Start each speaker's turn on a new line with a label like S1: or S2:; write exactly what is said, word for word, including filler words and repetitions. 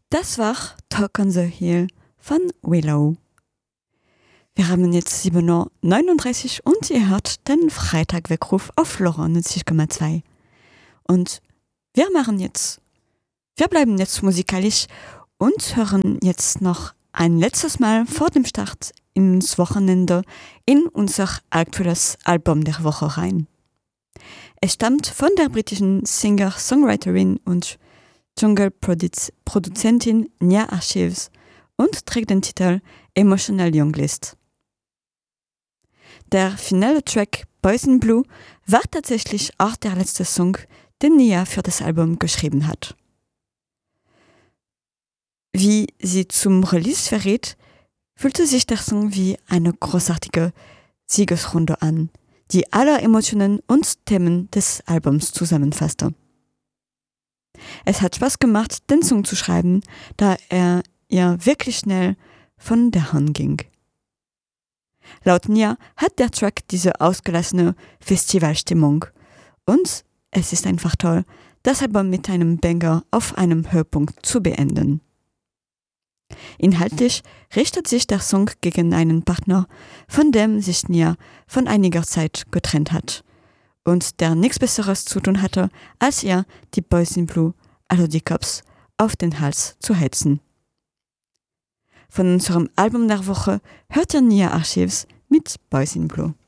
S1: Das war Talk on the Hill von Willow. Wir haben jetzt sieben Uhr neununddreißig und ihr hört den Freitag-Weckruf auf Lora neunzig Komma zwei. Und wir machen jetzt, wir bleiben jetzt musikalisch und hören jetzt noch ein letztes Mal vor dem Start ins Wochenende in unser aktuelles Album der Woche rein. Es stammt von der britischen Singer-Songwriterin und Jungle-Produzentin Nia Archives und trägt den Titel Emotional Young List. Der finale Track Boys in Blue war tatsächlich auch der letzte Song, den Nia für das Album geschrieben hat. Wie sie zum Release verrät, fühlte sich der Song wie eine großartige Siegesrunde an, die alle Emotionen und Themen des Albums zusammenfasste. Es hat Spaß gemacht, den Song zu schreiben, da er ihr wirklich schnell von der Hand ging. Laut Nia hat der Track diese ausgelassene Festivalstimmung und es ist einfach toll, das Album mit einem Banger auf einem Höhepunkt zu beenden. Inhaltlich richtet sich der Song gegen einen Partner, von dem sich Nia von einiger Zeit getrennt hat und der nichts Besseres zu tun hatte, als ihr die Boys in Blue, also die Cops, auf den Hals zu hetzen. Von unserem Album der Woche hört ihr Nia Archives mit Boys in Blue.